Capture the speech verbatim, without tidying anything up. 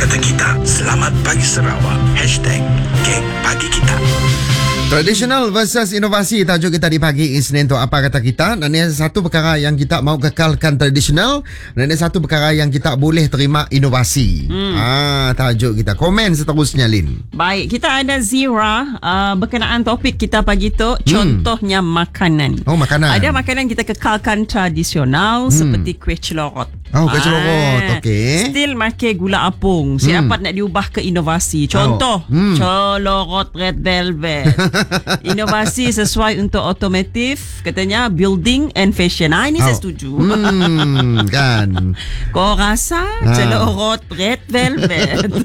kata kita. Selamat Pagi Sarawak. Hashtag Geng Pagi Kita. Tradisional versus inovasi tajuk kita di pagi Isnin tu. Apa kata kita? Dan ini satu perkara yang kita mau kekalkan tradisional, dan ini satu perkara yang kita boleh terima inovasi. Hmm. Ah, tajuk kita. Komen seterusnya, Lin. Baik, kita ada Zira uh, berkenaan topik kita pagi tu. Contohnya hmm. makanan. Oh, makanan. Ada makanan kita kekalkan tradisional hmm. seperti kuih celorot. Oh, kuih celorot. Okey. Still makan gula apung. Siapa hmm. nak diubah ke inovasi. Contoh, oh. hmm. celorot red velvet. Inovasi sesuai untuk otomotif, katanya building and fashion. Ah, ini oh. saya setuju. Hmm, kan. Kau rasa celorot red velvet